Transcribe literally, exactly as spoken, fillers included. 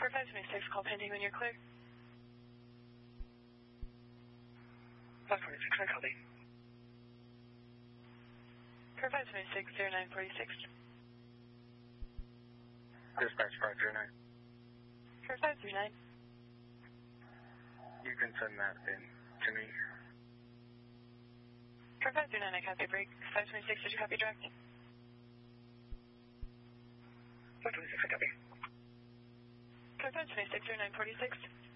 Core five twenty-six, call pending when you're clear. five twenty-six, I copy. Core five twenty-six, zero nine forty-six. Dispatch five zero nine. Core five three nine. You can send that in to me. Core five three nine, I copy break. five twenty-six, did you copy direct? five twenty-six, I copy. Core five twenty-six, zero nine forty-six.